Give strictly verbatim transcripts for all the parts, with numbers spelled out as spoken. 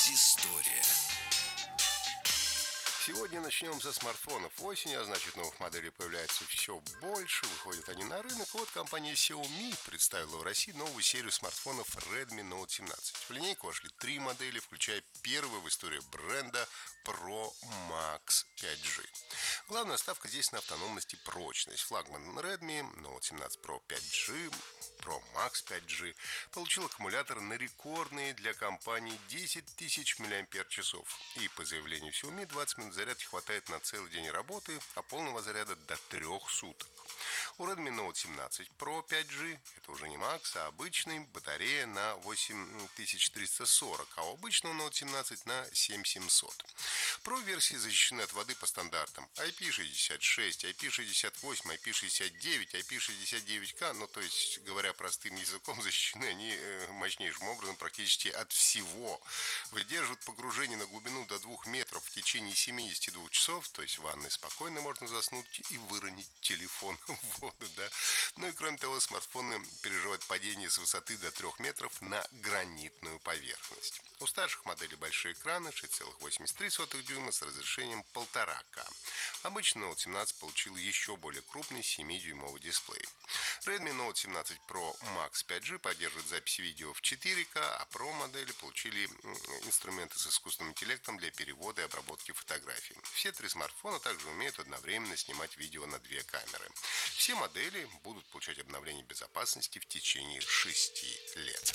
Предыстория. Сегодня начнем со смартфонов. Осень, а значит, новых моделей появляется все больше, выходят они на рынок. Вот компания Xiaomi представила в России новую серию смартфонов Redmi Note семнадцать. В линейку вошли три модели, включая первую в истории бренда Pro Max пять джи. Главная ставка здесь на автономность и прочность. Флагман Redmi Note семнадцать Pro пять джи, Pro Max пять джи получил аккумулятор на рекордные для компании десять тысяч мАч. И по заявлению Xiaomi двадцать минут зарядки хватает на целый день работы, а полного заряда до трех суток. У Redmi Note семнадцать Pro пять джи, это уже не Max, а обычный, батарея на восемь тысяч триста сорок, а у обычного Note семнадцать на семь тысяч семьсот. Pro версии защищены от воды по стандартам ай пи шестьдесят шесть, ай пи шестьдесят восемь, ай пи шестьдесят девять, ай пи шестьдесят девять кей, ну то есть, говоря простым языком, защищены они э, мощнейшим образом практически от всего. Выдерживают погружение на глубину до двух метров в течение семьдесят два часов, то есть в ванной спокойно можно заснуть и выронить телефон в воду, да. Ну и кроме того, смартфоны переживают падение с высоты до трех метров на гранитную поверхность. У старших моделей большие экраны шесть целых восемьдесят три сотых дюйма с разрешением полтора ка. Обычный Note семнадцать получил еще более крупный семидюймовый дисплей. Redmi Note семнадцать Pro Max пять джи поддерживает запись видео в четыре ка, а Pro модели получили инструменты с искусственным интеллектом для перевода и обработки фотографий. Все три смартфона также умеют одновременно снимать видео на две камеры. Все модели будут получать обновление безопасности в течение шести лет.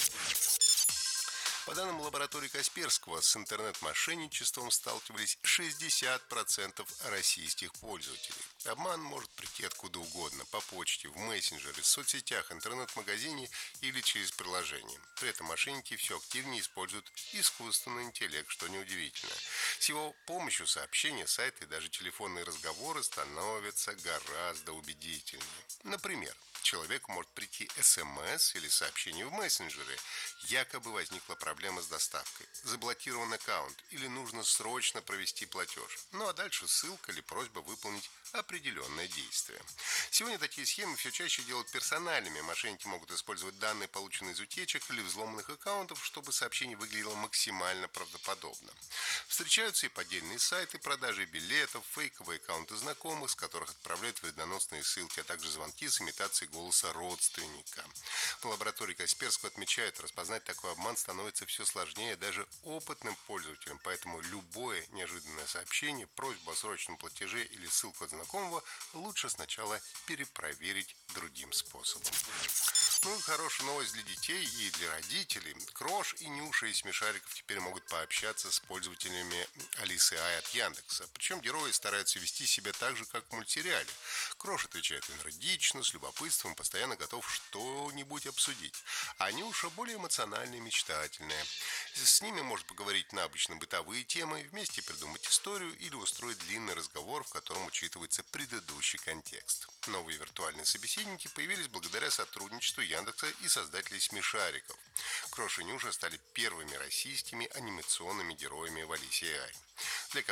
По данным лаборатории Касперского, с интернет-мошенничеством сталкивались шестьдесят процентов российских пользователей. Обман может прийти откуда угодно, по почте, в мессенджере, в соцсетях, интернет-магазине или через приложение. При этом мошенники все активнее используют искусственный интеллект, что неудивительно. С его помощью сообщения, сайты и даже телефонные разговоры становятся гораздо убедительнее. Например, человеку может прийти смс или сообщение в мессенджере. Якобы возникла проблема с доставкой, заблокирован аккаунт или нужно срочно провести платеж. Ну а дальше ссылка или просьба выполнить определенное действие. Сегодня такие схемы все чаще делают персональными. Мошенники могут использовать данные, полученные из утечек или взломанных аккаунтов, чтобы сообщение выглядело максимально правдоподобно. Встречаются и поддельные сайты, продажи билетов, фейковые аккаунты знакомых, с которых отправляют вредоносные ссылки, а также звонки с имитацией голоса родственника. В лаборатории Касперского отмечают, распознать такой обман становится все сложнее даже опытным пользователям, поэтому любое неожиданное сообщение, просьбу о срочном платеже или ссылку от знакомого лучше сначала перепроверить другим способом. Ну и хорошая новость для детей и для родителей. Крош и Нюша из смешариков теперь могут пообщаться с пользователями Алисы Ай от Яндекса. Причем герои стараются вести себя так же, как в мультсериале. Крош отвечает энергично, с любопытством, постоянно готов что-нибудь обсудить. А Нюша более эмоциональная и мечтательная. С ними можно поговорить на обычно бытовые темы, вместе придумать историю или устроить длинный разговор, в котором учитывается предыдущий контекст. Новые виртуальные собеседники появились благодаря сотрудничеству Яндекса и создателей смешариков. Крош и Нюша стали первыми российскими анимационными героями в Алисе Ай. Для